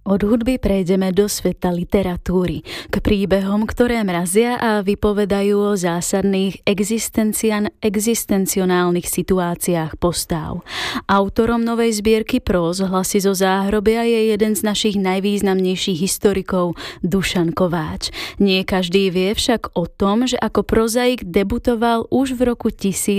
Od hudby prejdeme do sveta literatúry, k príbehom, ktoré mrazia a vypovedajú o zásadných existencionálnych situáciách postáv. Autorom novej zbierky próz Hlasy zo záhrobia je jeden z našich najvýznamnejších historikov, Dušan Kováč. Nie každý vie však o tom, že ako prozaik debutoval už v roku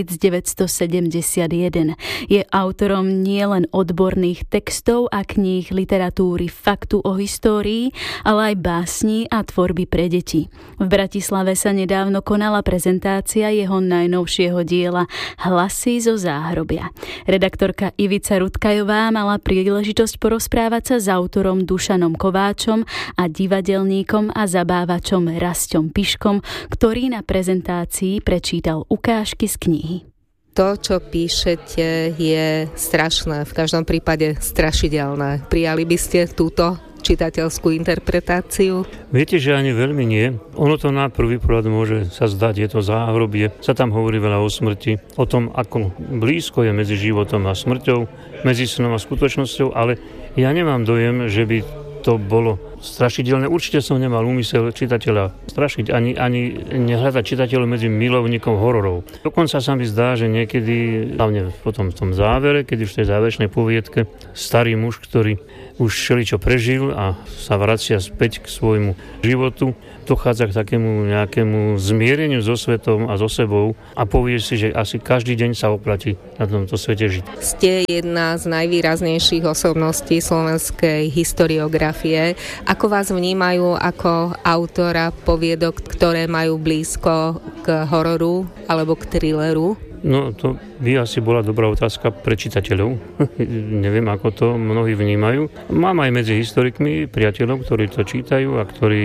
1971. Je autorom nielen odborných textov a kníh literatúry faktu o histórii, ale aj básní a tvorby pre deti. V Bratislave sa nedávno konala prezentácia jeho najnovšieho diela Hlasy zo záhrobia. Redaktorka Ivica Rutkajová mala príležitosť porozprávať sa s autorom Dušanom Kováčom a divadelníkom a zabávačom Rasťom Piškom, ktorý na prezentácii prečítal ukážky z knihy. To, čo píšete, je strašné, v každom prípade strašidelné. Prijali by ste túto čitateľskú interpretáciu? Viete, že ani veľmi nie. Ono to na prvý pohľad môže sa zdať, je to záhrobie. Sa tam hovorí veľa o smrti, o tom, ako blízko je medzi životom a smrťou, medzi snom a skutočnosťou, ale ja nemám dojem, že by to bolo strašidelné. Určite som nemal úmysel čitateľa strašiť, ani nehľadať čitateľov medzi milovníkov hororov. Dokonca sa mi zdá, že niekedy, hlavne potom v tom závere, keď už v tej záverečnej poviedke, starý muž, ktorý už všeličo prežil a sa vracia späť k svojmu životu, dochádza k takému nejakému zmiereniu so svetom a so sebou a povie si, že asi každý deň sa oplatí na tomto svete žiť. Ste jedna z najvýraznejších osobností slovenskej historiografie. Ako vás vnímajú ako autora poviedok, ktoré majú blízko k hororu alebo k thrilleru? No, to by asi bola dobrá otázka pre čitateľov. Neviem, ako to mnohí vnímajú. Mám aj medzi historikmi priateľov, ktorí to čítajú a ktorí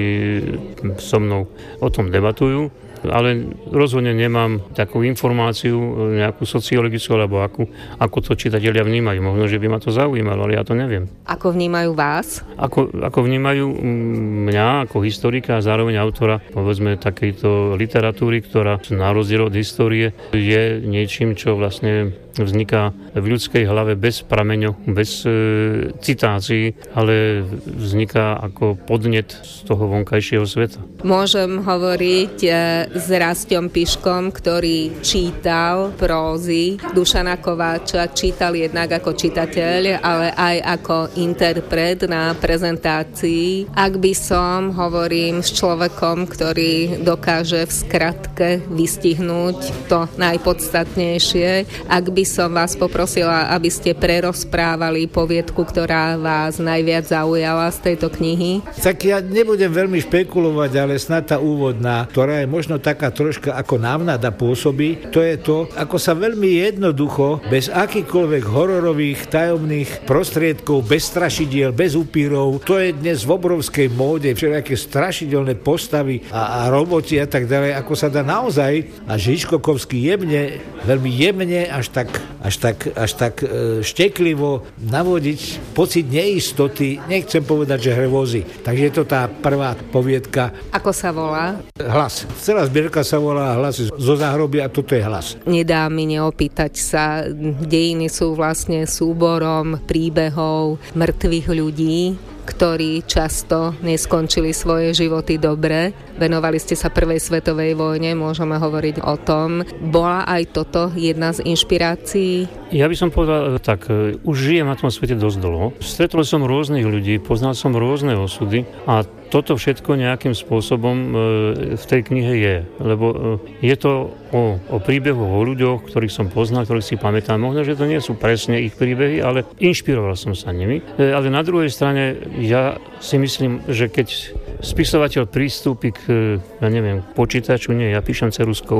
so mnou o tom debatujú. Ale rozhodne nemám takú informáciu, nejakú sociologickú, alebo ako to čitatelia vnímajú. Možno, že by ma to zaujímalo, ale ja to neviem. Ako vnímajú vás? Ako vnímajú mňa ako historika a zároveň autora, povedzme, takejto literatúry, ktorá na rozdiel od histórie je niečím, čo vlastne vzniká v ľudskej hlave bez prameňov, bez citácií, ale vzniká ako podnet z toho vonkajšieho sveta. Môžem hovoriť s Rasťom Piškom, ktorý čítal prózy Dušana Kováča, čítal jednak ako čitateľ, ale aj ako interpret na prezentácii. Ak by som, hovorím s človekom, ktorý dokáže v skratke vystihnúť to najpodstatnejšie, ak by som vás poprosila, aby ste prerozprávali poviedku, ktorá vás najviac zaujala z tejto knihy. Tak ja nebudem veľmi špekulovať, ale snad tá úvodná, ktorá je možno taká troška ako návnada pôsobí, to je to, ako sa veľmi jednoducho, bez akýchkoľvek hororových tajomných prostriedkov, bez strašidiel, bez upírov, to je dnes v obrovskej móde, všelijaké strašidelné postavy a roboti a tak ďalej, ako sa dá naozaj až Hitchcockovsky jemne, veľmi jemne, až tak šteklivo navodiť pocit neistoty, nechcem povedať, že hrôzy. Takže je to tá prvá poviedka. Ako sa volá? Hlas. Celá zbierka sa volá Hlasy zo záhrobia a toto je Hlas. Nedá mi neopýtať sa, dejiny sú vlastne súborom príbehov mŕtvych ľudí, ktorí často neskončili svoje životy dobre. Venovali ste sa prvej svetovej vojne, môžeme hovoriť o tom. Bola aj toto jedna z inšpirácií? Ja by som povedal tak, už žijem na tom svete dosť dlho. Stretol som rôznych ľudí, poznal som rôzne osudy a toto všetko nejakým spôsobom v tej knihe je. Lebo je to o príbehoch, o ľuďoch, ktorých som poznal, ktorých si pamätám. Možno, že to nie sú presne ich príbehy, ale inšpiroval som sa nimi. Ale na druhej strane ja si myslím, že keď spisovateľ pristúpi k počítaču, ja píšem ceruzkou,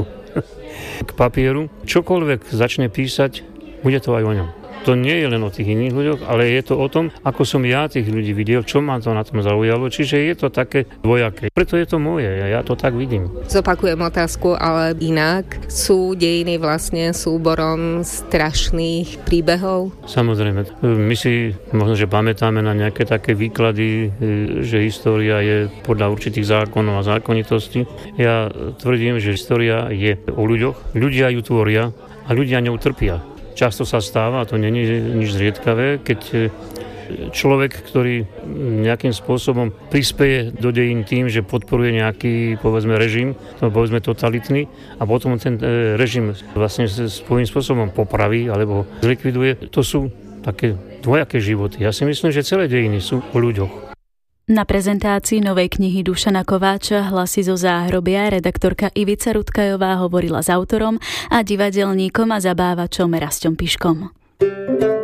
k papieru, čokoľvek začne písať, bude to aj o ňom. To nie je len o tých iných ľuďoch, ale je to o tom, ako som ja tých ľudí videl, čo ma to na tom zaujalo. Čiže je to také dvojaké. Preto je to moje, ja to tak vidím. Zopakujem otázku, ale inak. Sú dejiny vlastne súborom strašných príbehov? Samozrejme. My si možno, že pamätáme na nejaké také výklady, že história je podľa určitých zákonov a zákonitostí. Ja tvrdím, že história je o ľuďoch. Ľudia ju tvoria a ľudia ňou trpia. Často sa stáva, a to nie je nič zriedkavé, keď človek, ktorý nejakým spôsobom prispeje do dejín tým, že podporuje nejaký, povedzme, režim, povedzme totalitný, a potom ten režim vlastne svojím spôsobom popraví alebo zlikviduje. To sú také dvojaké životy. Ja si myslím, že celé dejiny sú o ľuďoch. Na prezentácii novej knihy Dušana Kováča Hlasy zo záhrobia redaktorka Ivica Rutkajová hovorila s autorom a divadelníkom a zabávačom Rastom Piškom.